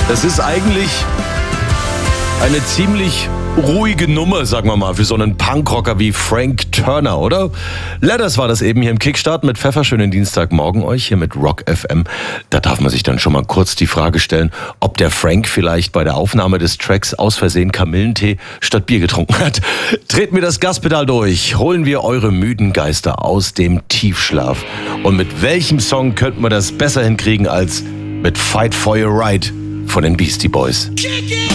Das ist eigentlich eine ziemlich ruhige Nummer, sagen wir mal, für so einen Punkrocker wie Frank Turner, oder? Letters war das eben hier im Kickstart mit Pfeffer. Schönen Dienstagmorgen euch hier mit Rock FM. Da darf man sich dann schon mal kurz die Frage stellen, ob der Frank vielleicht bei der Aufnahme des Tracks aus Versehen Kamillentee statt Bier getrunken hat. Treten wir das Gaspedal durch, holen wir eure müden Geister aus dem Tiefschlaf. Und mit welchem Song könnten wir das besser hinkriegen als mit Fight for Your Right von den Beastie Boys?